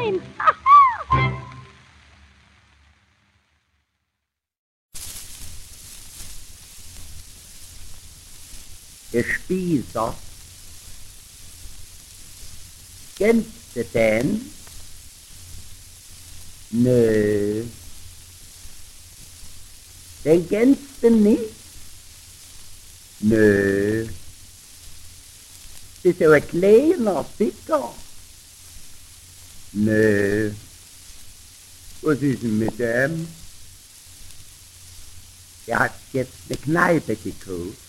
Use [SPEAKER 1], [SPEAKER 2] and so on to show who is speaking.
[SPEAKER 1] eins.
[SPEAKER 2] Der Spießer. Kennst du den? Nö. Den kennst du nicht? Nö. Das ist ja ein kleiner, dicker. Nö. Was ist denn mit dem? Der hat jetzt eine Kneipe gekauft.